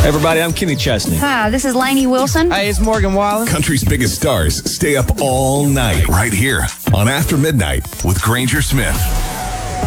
Everybody, I'm Kenny Chesney. Hi, this is Lainey Wilson. Hey, it's Morgan Wallen. Country's biggest stars stay up all night right here on After Midnight with Granger Smith.